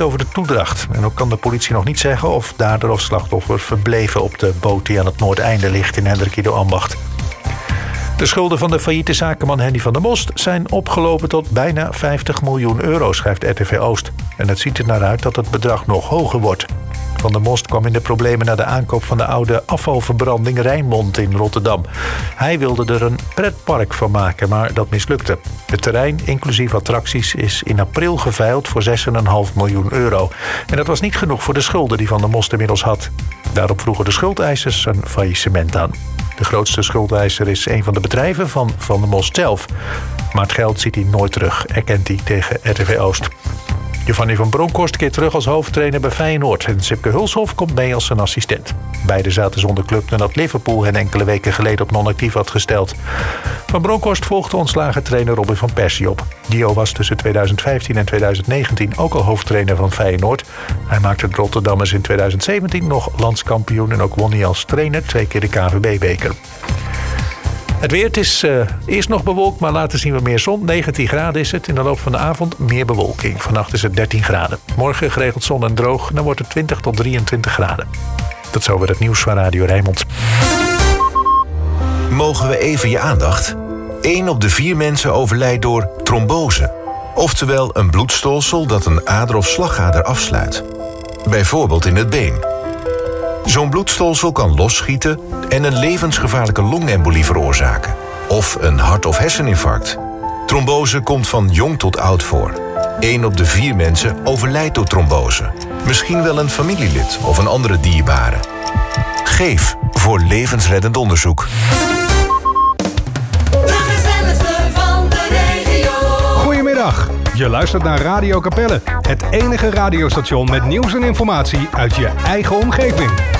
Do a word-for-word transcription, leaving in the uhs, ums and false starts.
over de toedracht. En ook kan de politie nog niet zeggen of dader of slachtoffer verbleven op de boot die aan het Noordeinde ligt in Hendrikido-Ambacht. De schulden van de failliete zakenman Henny van der Most zijn opgelopen tot bijna vijftig miljoen euro, schrijft R T V Oost. En het ziet er naar uit dat het bedrag nog hoger wordt. Van der Most kwam in de problemen na de aankoop van de oude afvalverbranding Rijnmond in Rotterdam. Hij wilde er een pretpark van maken, maar dat mislukte. Het terrein, inclusief attracties, is in april geveild voor zes komma vijf miljoen euro. En dat was niet genoeg voor de schulden die Van der Most inmiddels had. Daarop vroegen de schuldeisers een faillissement aan. De grootste schuldeiser is een van de bedrijven van Van der Most zelf. Maar het geld ziet hij nooit terug, erkent hij tegen R T V Oost. Giovanni van Bronckhorst keert terug als hoofdtrainer bij Feyenoord en Sipke Hulshoff komt mee als zijn assistent. Beiden zaten zonder club nadat Liverpool hen enkele weken geleden op non-actief had gesteld. Van Bronckhorst volgde ontslagen trainer Robin van Persie op. Gio was tussen tweeduizend vijftien en tweeduizend negentien ook al hoofdtrainer van Feyenoord. Hij maakte de Rotterdammers in tweeduizend zeventien nog landskampioen en ook won hij als trainer twee keer de K V B-beker. Het weer, het is uh, eerst nog bewolkt, maar later zien we meer zon. negentien graden is het. In de loop van de avond meer bewolking. Vannacht is het dertien graden. Morgen geregeld zon en droog. Dan wordt het twintig tot drieëntwintig graden. Tot zover het nieuws van Radio Rijnmond. Mogen we even je aandacht? Eén op de vier mensen overlijdt door trombose. Oftewel een bloedstolsel dat een ader of slagader afsluit. Bijvoorbeeld in het been. Zo'n bloedstolsel kan losschieten en een levensgevaarlijke longembolie veroorzaken. Of een hart- of herseninfarct. Trombose komt van jong tot oud voor. Eén op de vier mensen overlijdt door trombose. Misschien wel een familielid of een andere dierbare. Geef voor levensreddend onderzoek. De gezelligste van de regio. Goedemiddag. Je luistert naar Radio Capelle. Het enige radiostation met nieuws en informatie uit je eigen omgeving.